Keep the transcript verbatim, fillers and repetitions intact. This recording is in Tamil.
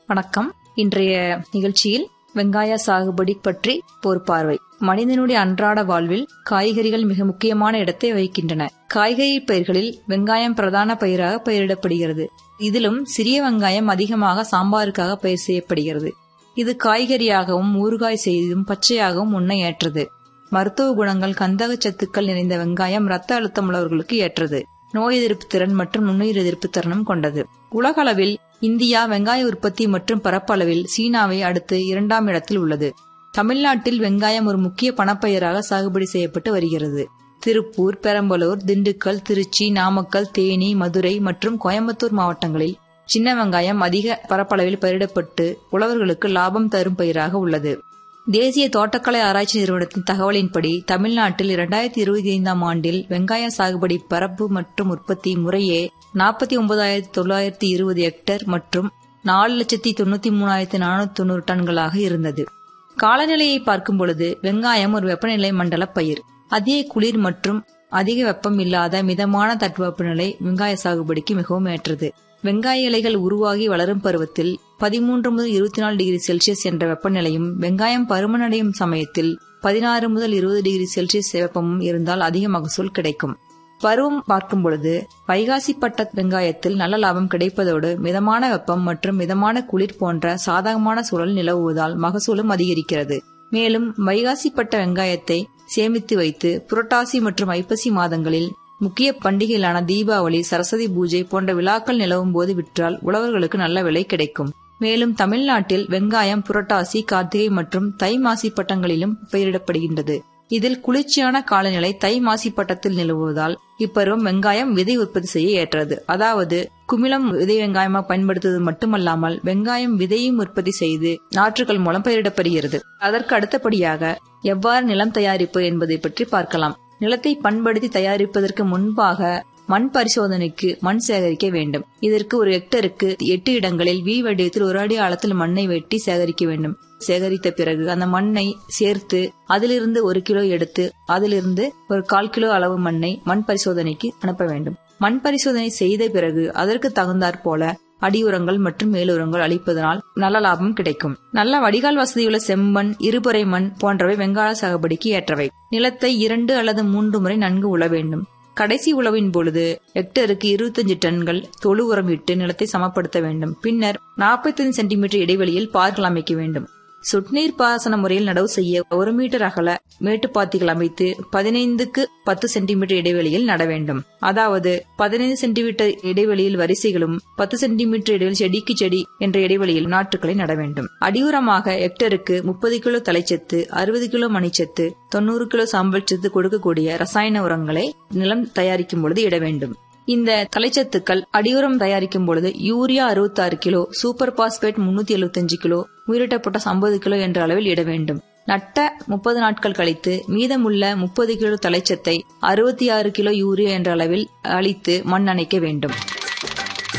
வணக்கம். இன்றைய நிகழ்ச்சியில் வெங்காய சாகுபடி பற்றி ஒரு பார்வை. மனிதனுடைய அன்றாட வாழ்வில் காய்கறிகள் மிக முக்கியமான இடத்தை வகிக்கின்றன. காய்கறி பயிர்களில் வெங்காயம் பிரதான பயிராக பயிரிடப்படுகிறது. இதிலும் சிறிய வெங்காயம் அதிகமாக சாம்பாருக்காக பயிர் செய்யப்படுகிறது. இது காய்கறியாகவும் ஊறுகாய் செய்தும் பச்சையாகவும் உண்ண ஏற்றது. மருத்துவ குணங்கள், கந்தக சத்துக்கள் நிறைந்த வெங்காயம் இரத்த அழுத்தம் உள்ளவர்களுக்கு ஏற்றது. நோய் எதிர்ப்பு திறன் மற்றும் நுண்ணுயிர் எதிர்ப்பு திறனும் கொண்டது. உலக அளவில் இந்தியா வெங்காய உற்பத்தி மற்றும் பரப்பளவில் சீனாவை அடுத்து இரண்டாம் இடத்தில் உள்ளது. தமிழ்நாட்டில் வெங்காயம் ஒரு முக்கிய பணப்பயிராக சாகுபடி செய்யப்பட்டு வருகிறது. திருப்பூர், பெரம்பலூர், திண்டுக்கல், திருச்சி, நாமக்கல், தேனி, மதுரை மற்றும் கோயம்புத்தூர் மாவட்டங்களில் சின்ன வெங்காயம் அதிக பரப்பளவில் பயிரிடப்பட்டு உழவர்களுக்கு லாபம் தரும் பயிராக உள்ளது. தேசிய தோட்டக்கலை ஆராய்ச்சி நிறுவனத்தின் தகவலின்படி தமிழ்நாட்டில் இரண்டாயிரத்தி இருபத்தி ஐந்தாம் ஆண்டில் வெங்காய சாகுபடி பரப்பு மற்றும் உற்பத்தி முறையே நாற்பத்தி ஒன்பதாயிரத்தி தொள்ளாயிரத்தி இருபது ஹெக்டேர் மற்றும் நாலு லட்சத்தி தொண்ணூத்தி மூணாயிரத்தி நானூத்தி தொண்ணூறு டன்களாக இருந்தது. காலநிலையை பார்க்கும் பொழுது வெங்காயம் ஒரு வெப்பநிலை மண்டல பயிர். அதிக குளிர் மற்றும் அதிக வெப்பம் இல்லாத மிதமான தட்பவெப்பநிலை வெங்காய சாகுபடிக்கு மிகவும் ஏற்றது. வெங்காய இலைகள் உருவாகி வளரும் பருவத்தில் பதிமூன்று முதல் இருபத்தி நாலு டிகிரி செல்சியஸ் என்ற வெப்பநிலையும், வெங்காயம் பருமனடையும் சமயத்தில் பதினாறு முதல் இருபது டிகிரி செல்சியஸ் வெப்பமும் இருந்தால் அதிக மகசூல் கிடைக்கும். பருவம் பார்க்கும் பொழுது வைகாசி பட்ட வெங்காயத்தில் நல்ல லாபம் கிடைப்பதோடு மிதமான வெப்பம் மற்றும் மிதமான குளிர் போன்ற சாதகமான சூழல் நிலவுவதால் மகசூலும் அதிகரிக்கிறது. மேலும் வைகாசி பட்ட வெங்காயத்தை சேமித்து வைத்து புரட்டாசி மற்றும் ஐப்பசி மாதங்களில் முக்கிய பண்டிகைகளான தீபாவளி, சரஸ்வதி பூஜை போன்ற விழாக்கள் நிலவும் போது விற்றால் உழவர்களுக்கு நல்ல விலை கிடைக்கும். மேலும் தமிழ்நாட்டில் வெங்காயம் புரட்டாசி, கார்த்திகை மற்றும் தை மாசி பட்டங்களிலும் பயிரிடப்படுகின்றது. இதில் குளிர்ச்சியான காலநிலை தை மாசி பட்டத்தில் நிலவுவதால் இப்பருவம் வெங்காயம் விதை உற்பத்தி செய்ய ஏற்றது. அதாவது குமிழம் விதை வெங்காயமாக பயன்படுத்துவது மட்டுமல்லாமல் வெங்காயம் விதையும் உற்பத்தி செய்து நாற்றுகள் மூலம் பயிரிடப்படுகிறது. அதற்கு அடுத்தபடியாக எவ்வாறு நிலம் தயாரிப்பு என்பதை பற்றி பார்க்கலாம். நிலத்தை பண்படுத்தி தயாரிப்பதற்கு முன்பாக மண் பரிசோதனைக்கு மண் சேகரிக்க வேண்டும். இதற்கு ஒரு ஹெக்டருக்கு எட்டு இடங்களில் வி வடிவத்தில் ஒரு அடி ஆழத்தில் மண்ணை வெட்டி சேகரிக்க வேண்டும். சேகரித்த பிறகு அந்த மண்ணை சேர்த்து அதிலிருந்து ஒரு கிலோ எடுத்து அதிலிருந்து ஒரு கால் கிலோ அளவு மண்ணை மண் பரிசோதனைக்கு அனுப்ப வேண்டும். மண் பரிசோதனை செய்த பிறகு அதற்கு தகுந்தாற் போல அடியுரங்கள் மற்றும் மேலுரங்கள் அளிப்பதனால் நல்ல லாபம் கிடைக்கும். நல்ல வடிகால் வசதியுள்ள செம்மண், இருபறை மண் போன்றவை வெங்காய சாகுபடிக்கு ஏற்றவை. நிலத்தை இரண்டு அல்லது மூன்று முறை நன்கு உழ வேண்டும். கடைசி உழவின் பொழுது ஹெக்டருக்கு இருபத்தஞ்சு டன்கள் தொழு உரம் இட்டு நிலத்தை சமப்படுத்த வேண்டும். பின்னர் நாற்பத்தி ஐந்து சென்டிமீட்டர் இடைவெளியில் பார்கள் அமைக்க வேண்டும். சொட்டுநீர் பாசன முறையில் நடவு செய்ய ஒரு மீட்டர் அகல மேட்டுப்பாத்திகள் அமைத்து பதினைந்துக்கு பத்து சென்டிமீட்டர் இடைவெளியில் நட வேண்டும். அதாவது பதினைந்து சென்டிமீட்டர் இடைவெளியில் வரிசைகளும் பத்து சென்டிமீட்டர் இடைவெளி செடிக்கு செடி என்ற இடைவெளியில் நாற்றுகளை நட வேண்டும். அடியுரமாக ஹெக்டருக்கு முப்பது கிலோ தலைச்சத்து, அறுபது கிலோ மணிச்சத்து, தொண்ணூறு கிலோ சாம்பல் சத்து கொடுக்கக்கூடிய ரசாயன உரங்களை நிலம் தயாரிக்கும் பொழுது இட வேண்டும். இந்த தலைச்சத்துக்கள் அடியுரம் தயாரிக்கும் பொழுது யூரியா அறுபத்தி ஆறு கிலோ, சூப்பர் பாஸ்பேட் முன்னூத்தி எழுபத்தி அஞ்சு கிலோ, உயிரிட்ட பொட்டாஸ் ஐம்பது கிலோ என்ற அளவில் இட வேண்டும். நட்ட முப்பது நாட்கள் கழித்து மீதமுள்ள முப்பது கிலோ தலைச்சத்தை அறுபத்தி ஆறு கிலோ யூரியா என்ற அளவில் அளித்து மண் அணைக்க வேண்டும்.